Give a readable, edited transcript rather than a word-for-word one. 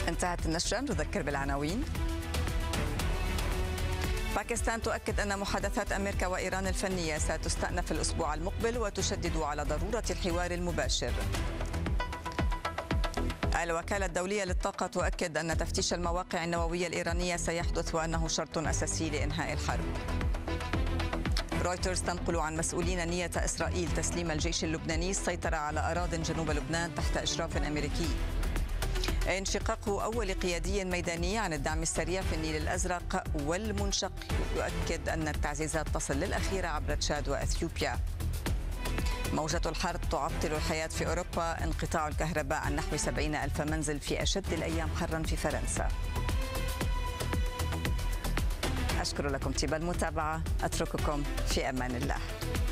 انتهت النشرة. نذكر بالعناوين. باكستان تؤكد أن محادثات أمريكا وإيران الفنية ستستأنف الأسبوع المقبل وتشدد على ضرورة الحوار المباشر. الوكالة الدولية للطاقة تؤكد أن تفتيش المواقع النووية الإيرانية سيحدث وأنه شرط أساسي لإنهاء الحرب. رويترز تنقل عن مسؤولين نية إسرائيل تسليم الجيش اللبناني السيطرة على أراضٍ جنوب لبنان تحت إشراف أمريكي. انشقاق أول قيادي ميداني عن الدعم السريع في النيل الأزرق والمنشق يؤكد أن التعزيزات تصل للأخيرة عبر تشاد وأثيوبيا. موجة الحر تعطل الحياة في أوروبا. انقطاع الكهرباء عن نحو 70,000 منزل في أشد الأيام حرا في فرنسا. أشكر لكم طيب المتابعة. أترككم في أمان الله.